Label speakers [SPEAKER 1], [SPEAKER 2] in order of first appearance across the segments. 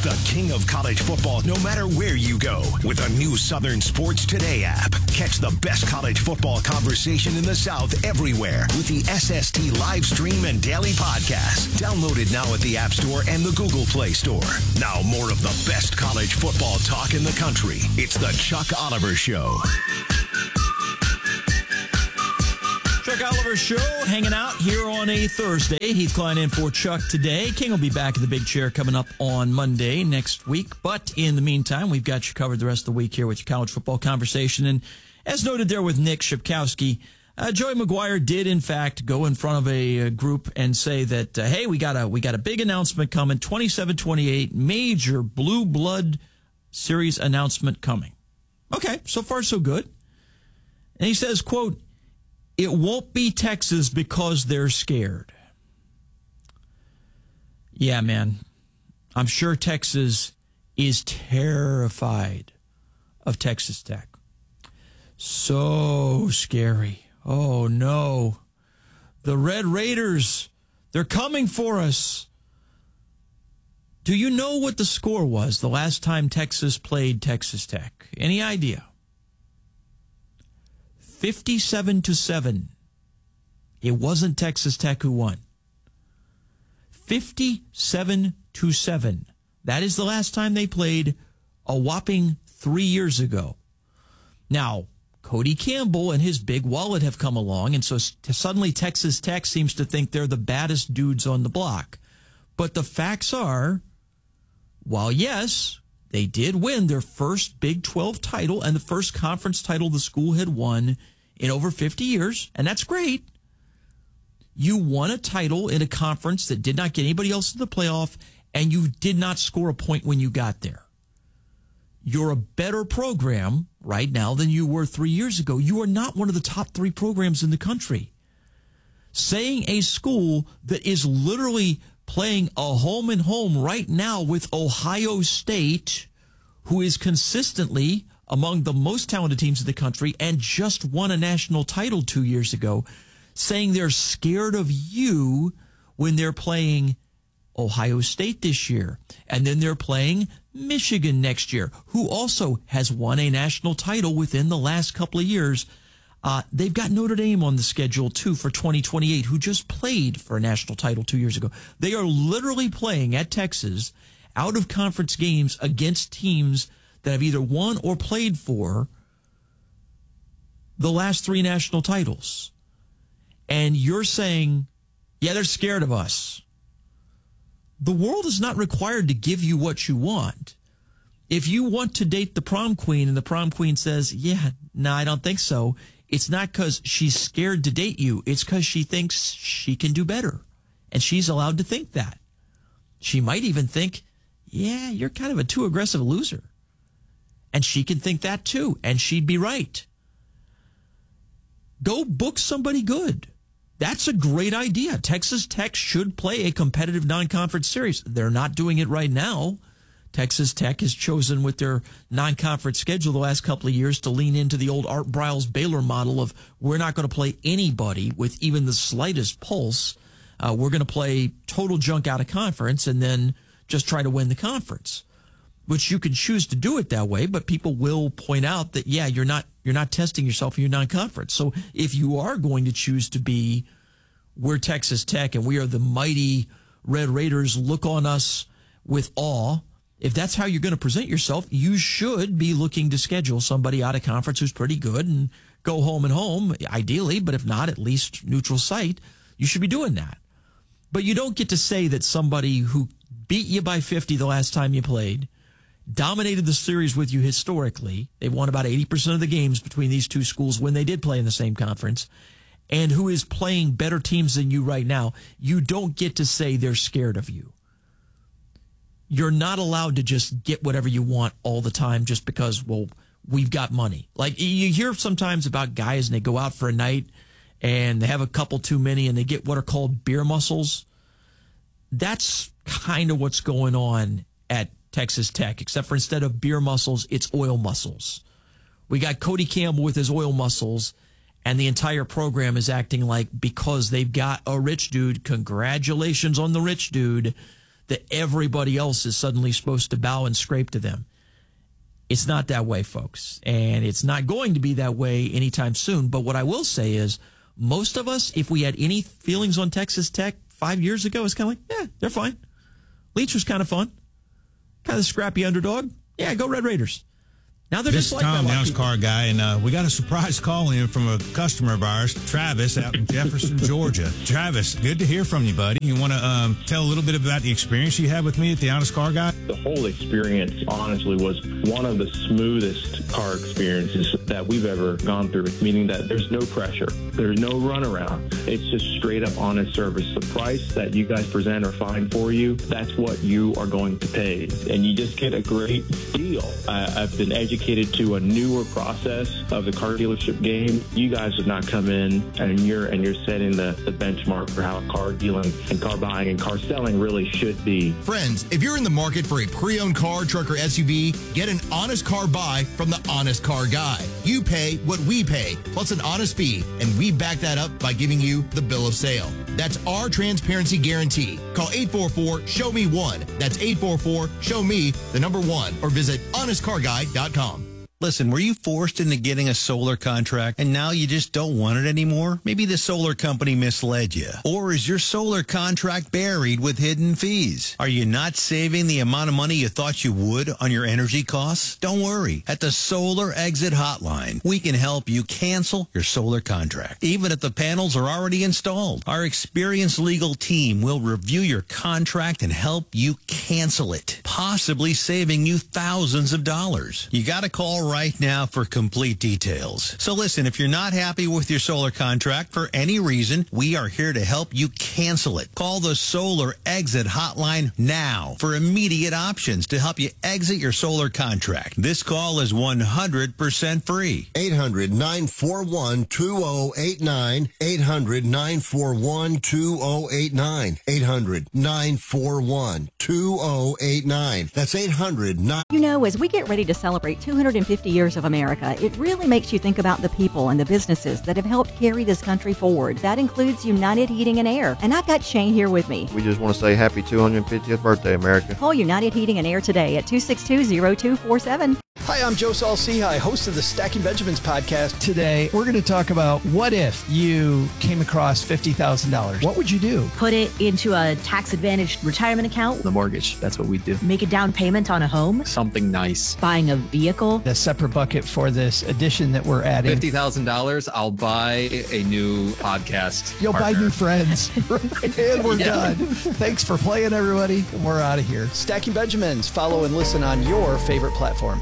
[SPEAKER 1] the king of college football no matter where you go with a new Southern Sports Today app. Catch the best college football conversation in the South everywhere with the SST live stream and daily podcast. Download it now at the App Store and the Google Play Store. Now more of the best college football talk in the country. It's the Chuck Oliver Show.
[SPEAKER 2] Chuck Oliver Show, hanging out here on a Thursday. Heath Klein in for Chuck today. King will be back in the big chair coming up on Monday next week. But in the meantime, we've got you covered the rest of the week here with your college football conversation. And as noted there with Nick Shipkowski, Joey McGuire did, in fact, go in front of a group and say that, hey, we got a big announcement coming, 27-28, major blue blood series announcement coming. Okay, so far so good. And he says, quote, "It won't be Texas because they're scared." Yeah, man. I'm sure Texas is terrified of Texas Tech. So scary. Oh, no. The Red Raiders, they're coming for us. Do you know what the score was the last time Texas played Texas Tech? Any idea? 57-7. It wasn't Texas Tech who won. 57-7. That is the last time they played, a whopping 3 years ago. Now, Cody Campbell and his big wallet have come along, and so suddenly Texas Tech seems to think they're the baddest dudes on the block. But the facts are, while yes, they did win their first Big 12 title and the first conference title the school had won in over 50 years, and that's great. You won a title in a conference that did not get anybody else to the playoff, and you did not score a point when you got there. You're a better program right now than you were 3 years ago. You are not one of the top 3 programs in the country. Saying a school that is literally playing a home and home right now with Ohio State, who is consistently among the most talented teams in the country and just won a national title 2 years ago, saying they're scared of you when they're playing Ohio State this year. And then they're playing Michigan next year, who also has won a national title within the last couple of years. They've got Notre Dame on the schedule, too, for 2028, who just played for a national title 2 years ago. They are literally playing at Texas out-of-conference games against teams that have either won or played for the last 3 national titles. And you're saying, yeah, they're scared of us. The world is not required to give you what you want. If you want to date the prom queen and the prom queen says, yeah, no, I don't think so, it's not because she's scared to date you. It's because she thinks she can do better. And she's allowed to think that. She might even think, yeah, you're kind of a too aggressive loser. And she can think that too. And she'd be right. Go book somebody good. That's a great idea. Texas Tech should play a competitive non-conference series. They're not doing it right now. Texas Tech has chosen with their non-conference schedule the last couple of years to lean into the old Art Briles Baylor model of we're not going to play anybody with even the slightest pulse. We're going to play total junk out of conference and then just try to win the conference, which you can choose to do it that way. But people will point out that, yeah, you're not testing yourself in your non-conference. So if you are going to choose to be, we're Texas Tech and we are the mighty Red Raiders, look on us with awe. If that's how you're going to present yourself, you should be looking to schedule somebody out of conference who's pretty good and go home and home, ideally, but if not, at least neutral site. You should be doing that. But you don't get to say that somebody who beat you by 50 the last time you played, dominated the series with you historically, they won about 80% of the games between these two schools when they did play in the same conference, and who is playing better teams than you right now, you don't get to say they're scared of you. You're not allowed to just get whatever you want all the time just because, well, we've got money. Like you hear sometimes about guys and they go out for a night and they have a couple too many and they get what are called beer muscles. That's kind of what's going on at Texas Tech, except for instead of beer muscles, it's oil muscles. We got Cody Campbell with his oil muscles, and the entire program is acting like because they've got a rich dude, congratulations on the rich dude, that everybody else is suddenly supposed to bow and scrape to them. It's not that way, folks. And it's not going to be that way anytime soon. But what I will say is most of us, if we had any feelings on Texas Tech 5 years ago, it's kind of like, they're fine. Leach was kind of fun. Kind of scrappy underdog. Yeah, go Red Raiders. Now they're
[SPEAKER 3] This
[SPEAKER 2] just
[SPEAKER 3] is
[SPEAKER 2] like
[SPEAKER 3] Tom,
[SPEAKER 2] that.
[SPEAKER 3] Downs car guy, and we got a surprise call in from a customer of ours, Travis, out in Jefferson, Georgia. Travis, good to hear from you, buddy. You want to tell a little bit about the experience you had with me at the Honest Car Guy?
[SPEAKER 4] The whole experience, honestly, was one of the smoothest car experiences that we've ever gone through, meaning that there's no pressure. There's no runaround. It's just straight up honest service. The price that you guys present or find for you, that's what you are going to pay. And you just get a great deal. I've been educated to a newer process of the car dealership game. You guys have not come in and you're setting the benchmark for how car dealing and car buying and car selling really should be.
[SPEAKER 5] Friends, if you're in the market for a pre-owned car, truck, or SUV, get an honest car buy from the Honest Car Guy. You pay what we pay, plus an honest fee, and we back that up by giving you the bill of sale. That's our transparency guarantee. Call 844-SHOW-ME-1. That's 844-SHOW-ME, the number 1, or visit honestcarguy.com.
[SPEAKER 6] Listen, were you forced into getting a solar contract and now you just don't want it anymore? Maybe the solar company misled you. Or is your solar contract buried with hidden fees? Are you not saving the amount of money you thought you would on your energy costs? Don't worry. At the Solar Exit Hotline, we can help you cancel your solar contract, even if the panels are already installed. Our experienced legal team will review your contract and help you cancel it, possibly saving you thousands of dollars. You got to call right now for complete details. So listen, if you're not happy with your solar contract for any reason, we are here to help you cancel it. Call the Solar Exit Hotline now for immediate options to help you exit your solar contract. This call is 100% free.
[SPEAKER 5] 800-941-2089. 800-941-2089. 800-941-2089. That's 800-9.
[SPEAKER 7] You know, as we get ready to celebrate 250 years of America, it really makes you think about the people and the businesses that have helped carry this country forward. That includes United Heating and Air. And I've got Shane here with me.
[SPEAKER 8] We just want to say happy 250th birthday, America.
[SPEAKER 7] Call United Heating and Air today at 262-0247.
[SPEAKER 9] Hi, I'm Joe Saul-Sehy, host of the Stacking Benjamins podcast. Today, we're going to talk about what if you came across $50,000. What would you do?
[SPEAKER 10] Put it into a tax-advantaged retirement account.
[SPEAKER 11] The mortgage, that's what we do.
[SPEAKER 10] Make a down payment on a home.
[SPEAKER 11] Something nice.
[SPEAKER 10] Buying a vehicle.
[SPEAKER 9] A separate bucket for this addition that we're adding.
[SPEAKER 11] $50,000, I'll buy a new podcast
[SPEAKER 9] You'll
[SPEAKER 11] partner.
[SPEAKER 9] buy new friends. And we're done. Thanks for playing, everybody. We're out of here. Stacking Benjamins. Follow and listen on your favorite platform.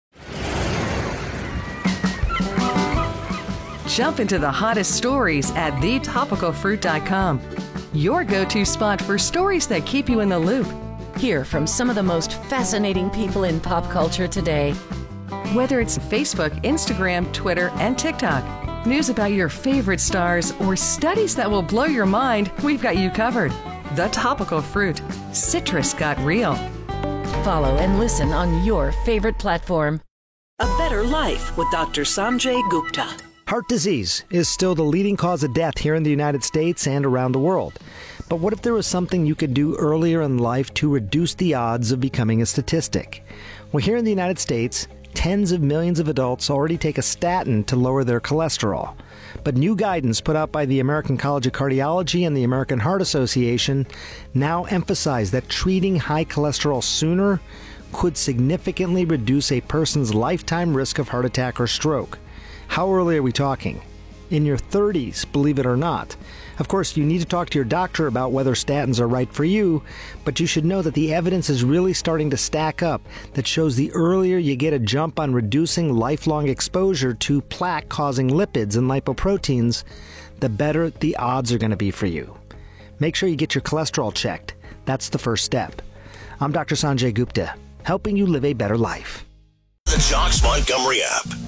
[SPEAKER 12] Jump into the hottest stories at thetopicalfruit.com. Your go-to spot for stories that keep you in the loop.
[SPEAKER 13] Hear from some of the most fascinating people in pop culture today.
[SPEAKER 12] Whether it's Facebook, Instagram, Twitter, and TikTok, news about your favorite stars, or studies that will blow your mind, we've got you covered. The Topical Fruit. Citrus got real.
[SPEAKER 13] Follow and listen on your favorite platform.
[SPEAKER 14] A Better Life with Dr. Sanjay Gupta.
[SPEAKER 15] Heart disease is still the leading cause of death here in the United States and around the world. But what if there was something you could do earlier in life to reduce the odds of becoming a statistic? Well, here in the United States, tens of millions of adults already take a statin to lower their cholesterol. But new guidance put out by the American College of Cardiology and the American Heart Association now emphasize that treating high cholesterol sooner could significantly reduce a person's lifetime risk of heart attack or stroke. How early are we talking? In your 30s, believe it or not. Of course, you need to talk to your doctor about whether statins are right for you, but you should know that the evidence is really starting to stack up that shows the earlier you get a jump on reducing lifelong exposure to plaque-causing lipids and lipoproteins, the better the odds are going to be for you. Make sure you get your cholesterol checked. That's the first step. I'm Dr. Sanjay Gupta, helping you live a better life.
[SPEAKER 1] The Jocks Montgomery app.